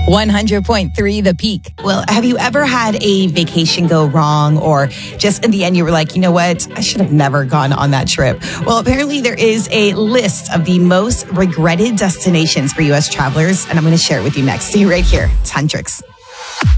100.3 The Peak. Well, have you ever had a vacation go wrong, or just in the end you were like, you know what, I should have never gone on that trip? Well, apparently there is a list of the most regretted destinations for U.S. travelers, and I'm going to share it with you next. Stay right here. It's Hendrix.